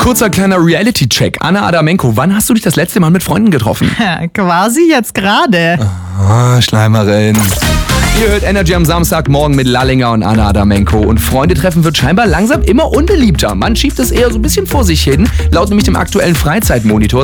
kurzer kleiner Reality-Check. Anna Adamenko, wann hast du dich das letzte Mal mit Freunden getroffen? Ja, quasi jetzt gerade. Schleimerin. Ihr hört Energy am Samstagmorgen mit Lallinger und Anna Adamenko. Und Freundetreffen wird scheinbar langsam immer unbeliebter. Man schiebt es eher so ein bisschen vor sich hin, laut nämlich dem aktuellen Freizeitmonitor.